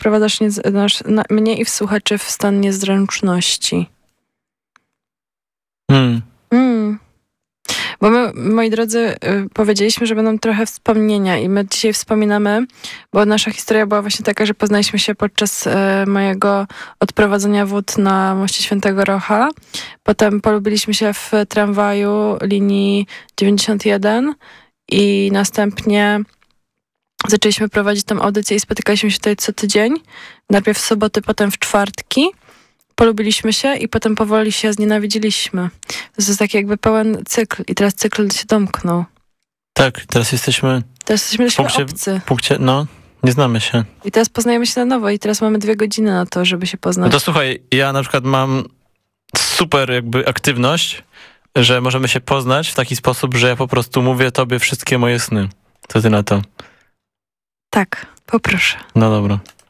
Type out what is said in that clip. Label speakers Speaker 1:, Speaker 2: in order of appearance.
Speaker 1: wprowadzasz mnie i w słuchaczy w stan niezręczności. Bo my, moi drodzy, powiedzieliśmy, że będą trochę wspomnienia i my dzisiaj wspominamy, bo nasza historia była właśnie taka, że poznaliśmy się podczas mojego odprowadzenia wód na moście Świętego Rocha. Potem polubiliśmy się w tramwaju linii 91 i następnie zaczęliśmy prowadzić tam audycję i spotykaliśmy się tutaj co tydzień. Najpierw w soboty, potem w czwartki. Polubiliśmy się i potem powoli się znienawidziliśmy. To jest taki jakby pełen cykl i teraz cykl się domknął.
Speaker 2: Tak, teraz jesteśmy
Speaker 1: obcy.
Speaker 2: Nie znamy się.
Speaker 1: I teraz poznajemy się na nowo i teraz mamy 2 godziny na to, żeby się poznać.
Speaker 2: No to słuchaj, ja na przykład mam super jakby aktywność, że możemy się poznać w taki sposób, że ja po prostu mówię tobie wszystkie moje sny. Co ty na to?
Speaker 1: Tak, poproszę.
Speaker 2: No dobra.